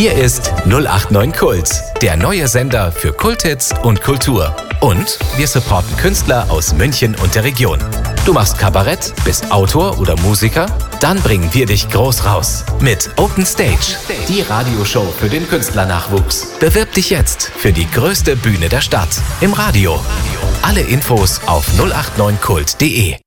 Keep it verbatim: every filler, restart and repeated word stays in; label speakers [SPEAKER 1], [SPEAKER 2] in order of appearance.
[SPEAKER 1] Hier ist null acht neun Kult, der neue Sender für Kulthits und Kultur. Und wir supporten Künstler aus München und der Region. Du machst Kabarett, bist Autor oder Musiker? Dann bringen wir dich groß raus mit Open Stage, die Radioshow für den Künstlernachwuchs. Bewirb dich jetzt für die größte Bühne der Stadt im Radio. Alle Infos auf null acht neun kult punkt de.